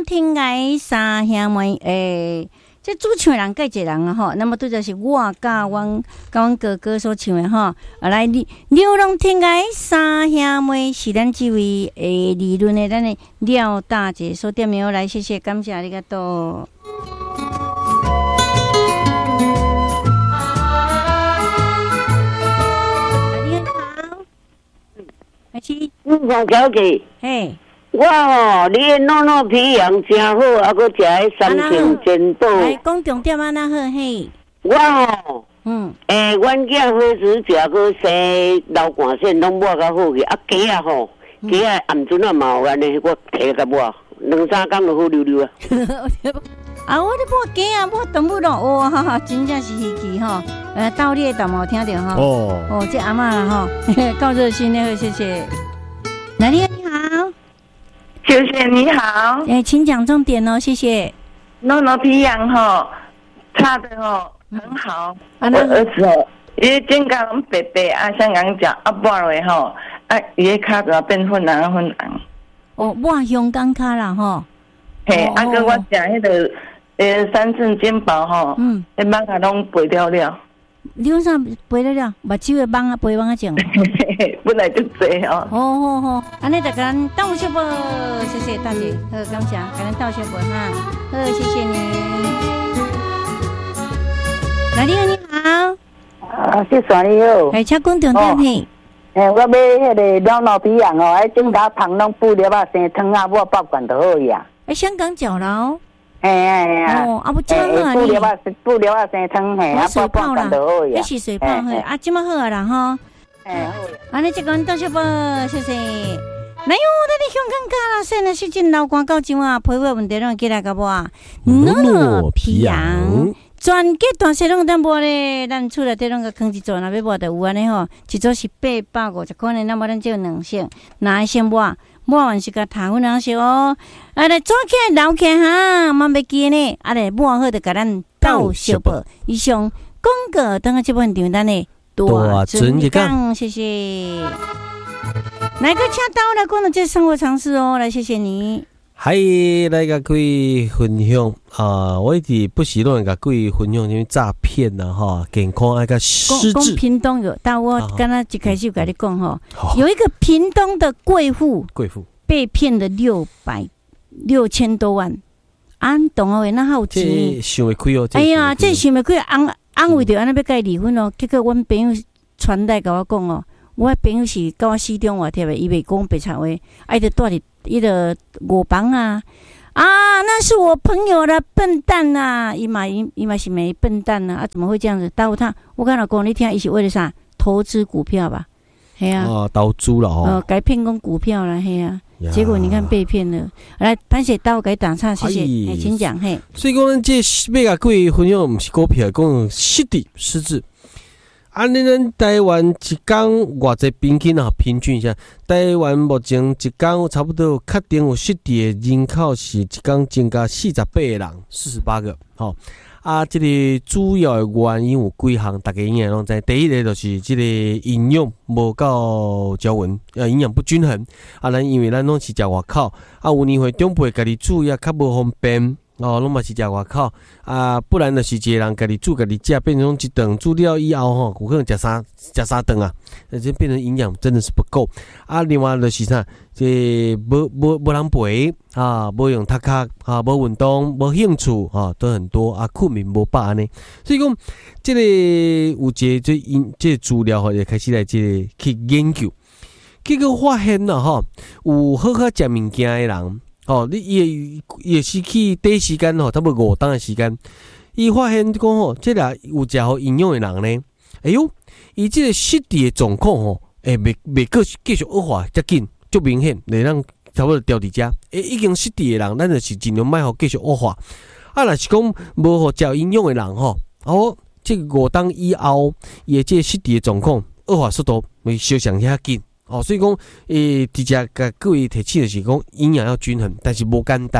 天涯三兄妹，这主唱的人介一人啊吼，那么拄则是我甲阮哥哥所唱的吼，来流浪天涯三兄妹是咱这位理论的咱的廖大姐所点名来，谢谢感谢ありがとう。你好，阿七， 黄小姐， 嘿。 我你的糯糯皮羊真好，还佫食迄三星煎豆。 来讲重点啊，那好嘿。 我阮囝伙食食佫生流汗腺拢抹较好去，啊鸡啊吼，鸡啊暗阵啊嘛有安尼，我摕甲抹，2、3工就好溜溜啊。 啊，我咧抹鸡啊，抹动物咯，哦，哈哈，真正是稀奇吼。道理都冇听到吼。哦，这阿嬷啦吼，够热心的，谢谢。哪里你好？ 谢谢你好， 请讲重点哦，谢谢。 糯糯皮羊吼，插的吼很好。我儿子吼，伊个肩胛拢白白啊，香港脚啊，抹落吼，啊，伊个脚就变粉红粉红。 哦，抹香港脚啦吼。 嘿，啊，跟我食迄个三寸金宝吼，迄蠓仔拢肥了了。 你讲啥肥了了？目睭的蠓啊，肥蠓啊种。 本来就多哦。 好，安尼就甲咱道谢啵，谢谢大姐，好感谢，甲咱道谢啵哈，好，谢谢你。哪里你好？ 谢谢你好。 请讲重点嘿。 我买迄个鸟脑皮羊哦，整甲芳拢布料啊生汤啊，我爆管就好呀。 香港脚喽。 哦， 啊不真好啊！ 布料啊生汤嘿，啊水泡啦， 那是水泡嘿，啊这么好啊啦哈。安尼这个道谢啵，谢谢。哪有我的香港脚啦？现在是真流汗到怎啊？皮肤问题拢起来个无啊？糯皮羊，全家大细拢当无咧，咱厝内底拢个放一组，若要无就有安尼吼，一组是850块呢，那么咱就有2箱，哪一箱抹完是甲糖粉两色哦，啊来抓起来捞起来哈，莫要记呢，啊来抹好就甲咱倒小啵，以上广告等下这本场咱的大尊一讲，谢谢。来个请到来讲的这生活常识哦，来谢谢你。 嗨，来甲各位分享啊！我一直不时拢甲各位分享因为诈骗呐哈，健康爱个失智。讲屏东有，但我刚刚一开始甲你讲吼，有一个屏东的贵妇被骗了6000多万，懂哦？那好钱， 这想会开哦。 哎呀，这想袂开，安慰着安尼要甲伊离婚哦。结果阮朋友传来甲我讲哦，我朋友是甲我四中话贴的，伊袂讲白话，伊就住伫伊个卧房啊，那是我朋友的笨蛋啊！伊嘛是没笨蛋啊！怎么会这样子？我刚才讲你听，伊是为了啥？投资股票吧？嘿啊！ 投资了哦。 改骗讲股票了，嘿啊！结果你看被骗了。来，潘姐刀给打岔，谢谢。请讲嘿。 所以讲，咱这要甲各位分享，毋是股票，讲失智。安尼，咱台湾一天偌济平均啊？平均一下，台湾目前一天差不多确定有失智的人口是一天增加48个人，48个。好这个主要的原因有几项，大家应该拢知。第一个就是这个营养无够均匀，营养不均衡。咱因为咱拢是食外口，有年岁长辈家己煮也较无方便。拢嘛是食外口不然就是一个人家己煮家己食，变成一顿煮了以后吼，有可能食三顿啊，这变成营养真的是不够另外就是啥，这无人陪无用读脚无运动，无兴趣都很多困眠无饱安尼。所以讲，这个有一个这个资料也开始来这个去研究，结果发现啦有好食物件的人。你也是去短时间差不多5档的时间，伊发现讲这俩有食好营养的人呢，哎呦，伊这个失智的状况袂继续恶化遮紧，足明显，来咱差不多调伫遮。已经失智的人，咱就是尽量莫互继续恶化。若是讲无互食营养的人这个5档以后，伊这个失智的状况恶化速度会相像遐紧。所以讲，直接甲各位提醒的是讲营养要均衡，但是无简单，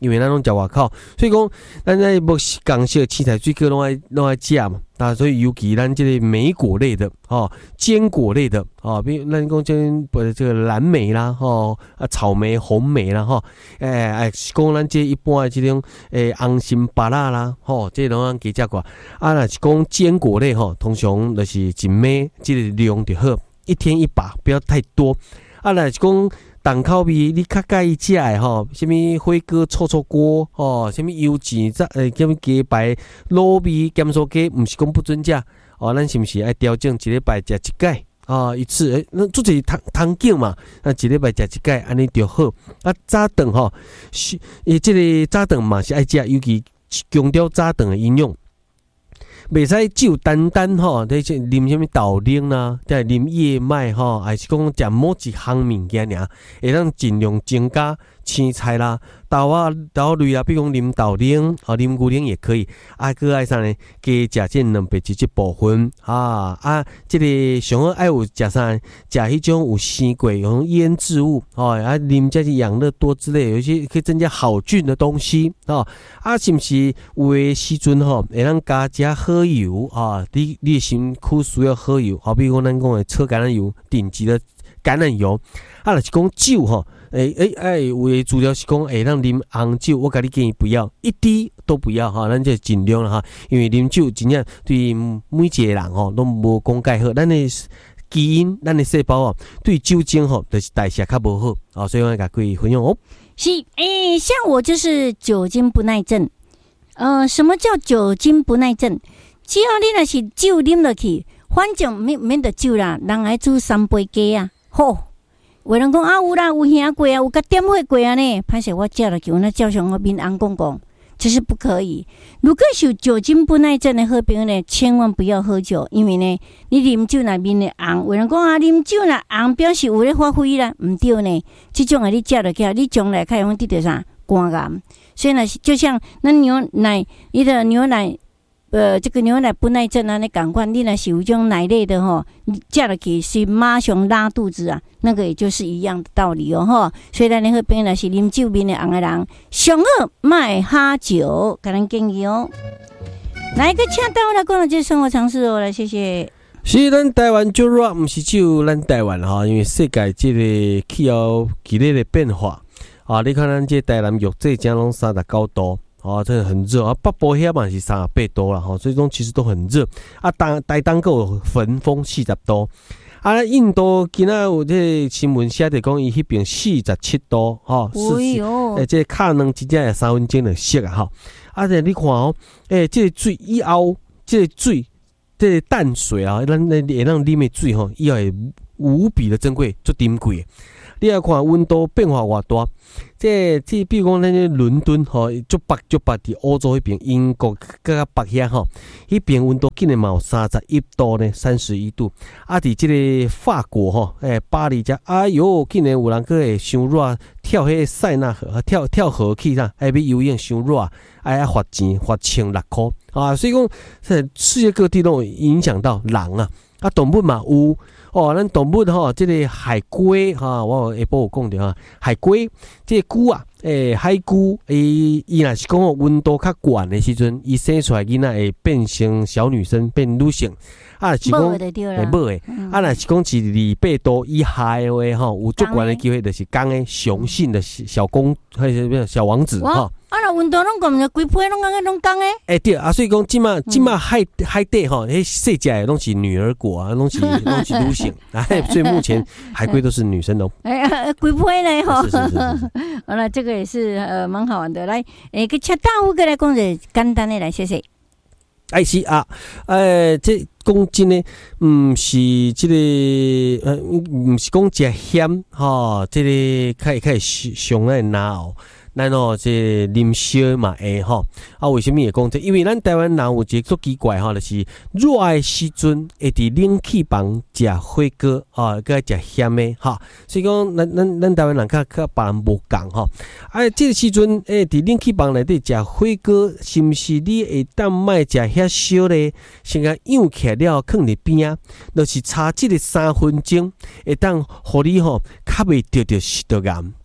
因为咱拢食外口，所以讲咱在墨西哥式青菜水果拢爱食嘛。啊，所以尤其咱这个莓果类的坚果类的比如咱讲这个蓝莓啦草莓、红莓啦是讲咱这一般的这种红心芭乐啦这拢咱加食过。啊，若是讲坚果类通常就是一枚这个量就好，一天一把，不要太多。啊，若是讲重口味，你较介意食的什么火锅、臭臭锅什么油煎什么鸡排、卤味、咸酥鸡，毋是讲不准食咱是毋是爱调整一礼拜食一摆一次？那做一汤景嘛，一礼拜食一摆，安尼就好。啊，早顿这个早顿嘛是爱食，尤其强调早顿的营养。袂使只有单啉什么豆奶啦，再啉燕麦还是讲食某一项物件尔，会当尽量增加青菜啦、豆类啦，比如讲啉豆奶、啉牛奶也可以。搁爱啥呢？加食这蛋白质这部分这个上好爱有食啥？食迄种有生过用腌制物啉这些养乐多之类，有一些可以增加好菌的东西是毋是有诶时阵会当加食好油你身躯需要好油，好比如讲咱讲诶车橄榄油，顶级的橄榄油若是讲酒有诶资料是讲会当啉红酒，我甲你建议不要一滴都不要咱就尽量啦因为啉酒真正对每一个人拢无讲介好，咱诶基因、咱诶细胞对酒精就是代谢较无好所以我甲各位分享是像我就是酒精不耐症。什么叫酒精不耐症？只要你若是酒啉落去，反正免得酒啦，人爱煮3杯鸡啊。有人讲有啦，有兄过有甲点火过啊呢。歹势我食落去，我那照常我面红公公，这是不可以。如果是有酒精不耐症的好朋友呢，千万不要喝酒，因为呢，你啉酒若面会红。有人讲啉酒若红，表示有咧发挥啦，唔对呢。这种你食落去，你将来较容易得到啥肝癌。所以呢，就像咱牛奶，你的牛奶。这个牛奶不耐症那赶快，你若是有种奶类的你食落去是马上拉肚子啊，那个也就是一样的道理所以咱好朋友若是啉酒面的红的人，上好莫喝酒，给咱建议来一个请到我来讲这生活常识来谢谢。 是咱台湾酒热，毋是只有咱台湾因为世界这个气候剧烈的变化你看咱这台南玉这江拢39度。真的很热北部遐嘛是38度啦所以说其实都很热台东还有焚风40度印度今仔有这新闻写着讲伊迄边47度这卡两真正也3分钟就熟这你看这个水以后这个水这个淡水咱会让啉的水以后会无比的珍贵足珍贵你来看温度变化偌大，这比如讲咱这伦敦足北伫欧洲迄边，英国甲北遐迄边温度竟然嘛有31度呢，31度。伫这个法国巴黎遮，哎哟，竟然有人去会伤热，跳迄塞纳河，跳河去啦，要游泳伤热，要罚钱，罚1,600块所以讲，世界各地都有影响到人动物嘛有。咱动物这个海龟我下晡有讲着海龟这个龟海龟伊若是讲温度较悬的时阵，伊生出来囡仔会变成小女生，变女性是讲无的若是讲是28度以下的话有足悬的机会就是讲的雄性的小公还是小王子若温度拢讲规批拢拢讲诶对所以讲即马海底迄细只的拢是女儿国拢是女性所以目前海龟都是女生规批嘞是好了，这个也是蛮好玩的。来，个请大夫过来讲者简单的来谢谢。 是这讲真的，毋是这个毋是讲食咸这个较上来闹。咱这啉烧嘛会为什么会讲这？因为咱台湾人有一个足奇怪就是热的时阵会伫冷气房食火锅搁食咸的所以讲咱台湾人较别人无共这个时阵伫冷气房内底食火锅，是毋是你会当莫食遐烧咧？先甲养起来了，放伫边就是差这个3分钟，会当互你较袂着湿毒癌。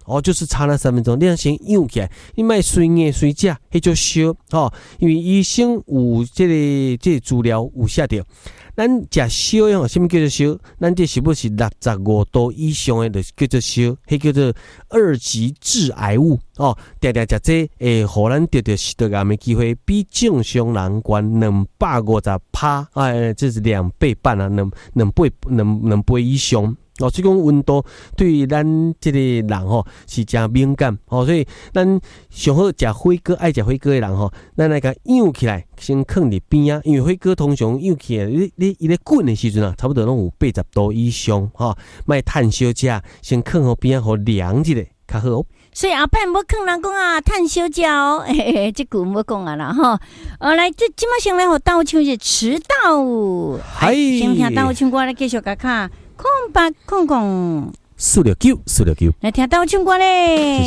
就是差那3分钟，你要先养起来，你莫随硬随食，迄就烧因为医生有这个资料有写着，咱食烧什么叫做烧？咱这是不是65度以上的就叫做烧？迄叫做2级致癌物常常食这会互咱得食道癌的机会比正常人高250%，这是2倍半啊，两倍以上。所以讲温度对于咱这个人是真敏感所以咱上好食火锅，爱食火锅的人咱来甲养起来，先放伫边啊，因为火锅通常养起来，你咧滚的时阵差不多拢有80度以上莫炭烧食，先放好边啊，好凉一下较好。 所以后摆无坑人讲啊，炭烧食这句无讲啊啦来，这即摆先来互倒唱一迟到，先听倒唱歌来继续甲卡。空白空空， 469， 来听倒唱歌咧。